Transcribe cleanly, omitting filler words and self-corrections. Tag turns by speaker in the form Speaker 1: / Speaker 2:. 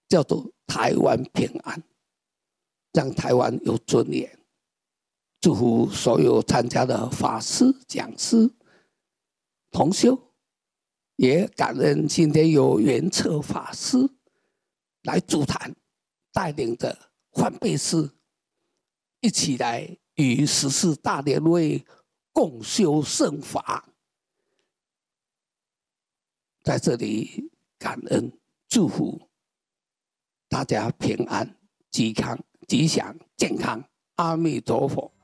Speaker 1: 叫做台湾平安，让台湾有尊严。祝福所有参加的法师、讲师、同修，也感恩今天有圆策法师来主坛，带领着换辈师一起来与14大联会共修圣法。在这里感恩祝福大家平安、吉祥、健康，阿弥陀佛。